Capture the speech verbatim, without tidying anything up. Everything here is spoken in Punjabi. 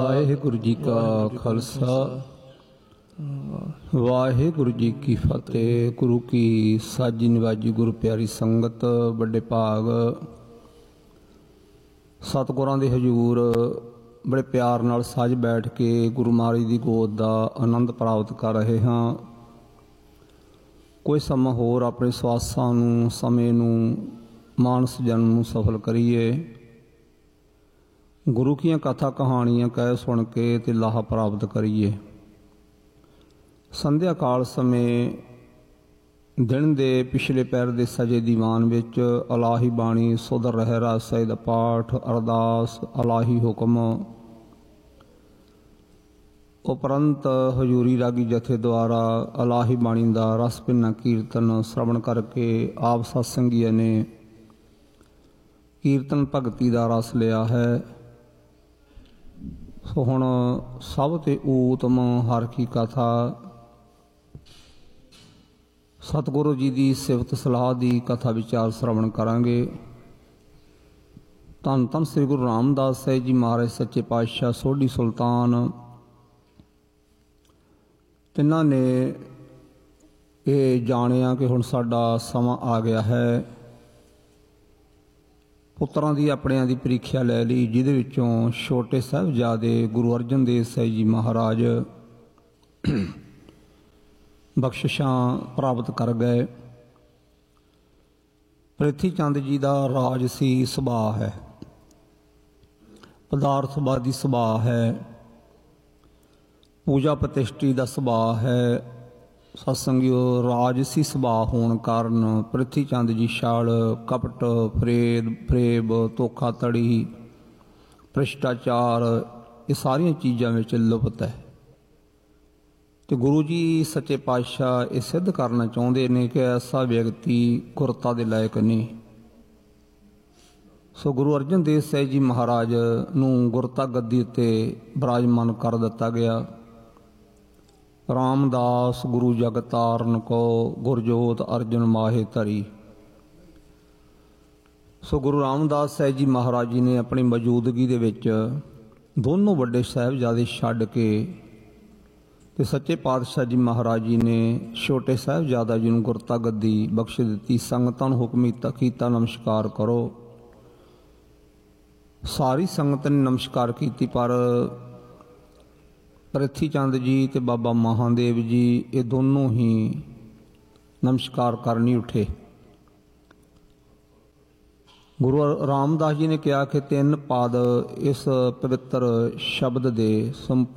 ਵਾਹਿਗੁਰੂ ਜੀ ਕਾ ਖਾਲਸਾ ਵਾਹਿਗੁਰੂ ਜੀ ਕੀ ਫਤਿਹ। ਗੁਰੂ ਕੀ ਸਾਜੀ ਨਿਵਾਜੀ ਗੁਰੂ ਪਿਆਰੀ ਸੰਗਤ, ਵੱਡੇ ਭਾਗ ਸਤਿਗੁਰਾਂ ਦੇ ਹਜ਼ੂਰ ਬੜੇ ਪਿਆਰ ਨਾਲ ਸੱਜ ਬੈਠ ਕੇ ਗੁਰੂ ਮਹਾਰਾਜ ਦੀ ਗੋਦ ਦਾ ਆਨੰਦ ਪ੍ਰਾਪਤ ਕਰ ਰਹੇ ਹਾਂ। ਕੋਈ ਸਮਾਂ ਹੋਰ ਆਪਣੇ ਸਵਾਸਾਂ ਨੂੰ, ਸਮੇਂ ਨੂੰ, ਮਾਨਸ ਜਨਮ ਨੂੰ ਸਫਲ ਕਰੀਏ। ਗੁਰੂ ਕੀਆਂ ਕਥਾ ਕਹਾਣੀਆਂ ਕਹਿ ਸੁਣ ਕੇ ਤੇ ਲਾਹਾ ਪ੍ਰਾਪਤ ਕਰੀਏ। ਸੰਧਿਆ ਕਾਲ ਸਮੇਂ ਦਿਨ ਦੇ ਪਿਛਲੇ ਪੈਰ ਦੇ ਸਜੇ ਦੀਵਾਨ ਵਿੱਚ ਇਲਾਹੀ ਬਾਣੀ, ਸੁਧਰ ਰਹਿ ਰਹੱਸ ਦਾ ਪਾਠ, ਅਰਦਾਸ, ਇਲਾਹੀ ਹੁਕਮ ਉਪਰੰਤ ਹਜ਼ੂਰੀ ਰਾਗੀ ਜਥੇ ਦੁਆਰਾ ਇਲਾਹੀ ਬਾਣੀ ਦਾ ਰਸ ਭਿੰਨਾ ਕੀਰਤਨ ਸ਼ਰਵਣ ਕਰਕੇ ਆਪ ਸਤਸੰਗੀਆਂ ਨੇ ਕੀਰਤਨ ਭਗਤੀ ਦਾ ਰਸ ਲਿਆ ਹੈ। ਸੋ ਹੁਣ ਸਭ ਤੇ ਊਤਮ ਹਰ ਕੀ ਕਥਾ, ਸਤਿਗੁਰੂ ਜੀ ਦੀ ਸਿਫਤ ਸਲਾਹ ਦੀ ਕਥਾ ਵਿਚਾਰ ਸ਼ਰਵਣ ਕਰਾਂਗੇ। ਧੰਨ ਧੰਨ ਸ੍ਰੀ ਗੁਰੂ ਰਾਮਦਾਸ ਸਾਹਿਬ ਜੀ ਮਹਾਰਾਜ ਸੱਚੇ ਪਾਤਸ਼ਾਹ ਸੋਢੀ ਸੁਲਤਾਨ, ਤਿੰਨਾਂ ਨੇ ਇਹ ਜਾਣਿਆ ਕਿ ਹੁਣ ਸਾਡਾ ਸਮਾਂ ਆ ਗਿਆ ਹੈ। ਪੁੱਤਰਾਂ ਦੀ ਆਪਣਿਆਂ ਦੀ ਪ੍ਰੀਖਿਆ ਲੈ ਲਈ, ਜਿਹਦੇ ਵਿੱਚੋਂ ਛੋਟੇ ਸਾਹਿਬਜ਼ਾਦੇ ਗੁਰੂ ਅਰਜਨ ਦੇਵ ਸਾਹਿਬ ਜੀ ਮਹਾਰਾਜ ਬਖਸ਼ਿਸ਼ਾਂ ਪ੍ਰਾਪਤ ਕਰ ਗਏ। ਪ੍ਰਿਥੀ ਚੰਦ ਜੀ ਦਾ ਰਾਜਸੀ ਸੁਭਾਅ ਹੈ, ਪਦਾਰਥਵਾਦੀ ਸੁਭਾਅ ਹੈ, ਪੂਜਾ ਪ੍ਰਤਿਸ਼ਠੀ ਦਾ ਸੁਭਾਅ ਹੈ। ਸਤਸੰਗਿਓ, ਰਾਜਸੀ ਸੁਭਾਅ ਹੋਣ ਕਾਰਨ ਪ੍ਰਿਥੀ ਚੰਦ ਜੀ ਛਲ, ਕਪਟ, ਫਰੇਬ ਫਰੇਬ ਧੋਖਾਧੜੀ, ਭ੍ਰਿਸ਼ਟਾਚਾਰ, ਇਹ ਸਾਰੀਆਂ ਚੀਜ਼ਾਂ ਵਿੱਚ ਲੁਪਤ ਹੈ। ਤੇ ਗੁਰੂ ਜੀ ਸੱਚੇ ਪਾਤਸ਼ਾਹ ਇਹ ਸਿੱਧ ਕਰਨਾ ਚਾਹੁੰਦੇ ਨੇ ਕਿ ਐਸਾ ਵਿਅਕਤੀ ਗੁਰਤਾ ਦੇ ਲਾਇਕ ਨਹੀਂ। ਸੋ ਗੁਰੂ ਅਰਜਨ ਦੇਵ ਸਾਹਿਬ ਜੀ ਮਹਾਰਾਜ ਨੂੰ ਗੁਰਤਾ ਗੱਦੀ ਉੱਤੇ ਬਿਰਾਜਮਾਨ ਕਰ ਦਿੱਤਾ ਗਿਆ। ਰਾਮਦਾਸ ਗੁਰੂ ਜਗ ਤਾਰਨ ਕੋ, ਗੁਰਜੋਤ ਅਰਜਨ ਮਾਹੇ ਧਰੀ। ਸੋ ਗੁਰੂ ਰਾਮਦਾਸ ਸਾਹਿਬ ਜੀ ਮਹਾਰਾਜ ਜੀ ਨੇ ਆਪਣੀ ਮੌਜੂਦਗੀ ਦੇ ਵਿੱਚ ਦੋਨੋਂ ਵੱਡੇ ਸਾਹਿਬਜ਼ਾਦੇ ਛੱਡ ਕੇ ਤੇ ਸੱਚੇ ਪਾਤਸ਼ਾਹ ਜੀ ਮਹਾਰਾਜ ਜੀ ਨੇ ਛੋਟੇ ਸਾਹਿਬਜ਼ਾਦਾ ਜੀ ਨੂੰ ਗੁਰਤਾ ਗੱਦੀ ਬਖਸ਼ ਦਿੱਤੀ। ਸੰਗਤਾਂ ਨੂੰ ਹੁਕਮ ਕੀਤਾ, ਨਮਸਕਾਰ ਕਰੋ। ਸਾਰੀ ਸੰਗਤ ਨੇ ਨਮਸਕਾਰ ਕੀਤੀ, ਪਰ ਪ੍ਰਿਥੀ ਚੰਦ ਜੀ ਤੇ ਬਾਬਾ ਮਹਾਦੇਵ ਜੀ ਇਹ ਦੋਨੋਂ ਹੀ ਨਮਸਕਾਰ ਕਰਨ ਨਹੀਂ ਉੱਠੇ। ਗੁਰੂ ਰਾਮਦਾਸ ਜੀ ਨੇ ਕਿਹਾ ਕਿ ਤਿੰਨ ਪਦ ਇਸ ਪਵਿੱਤਰ ਸ਼ਬਦ ਦੇ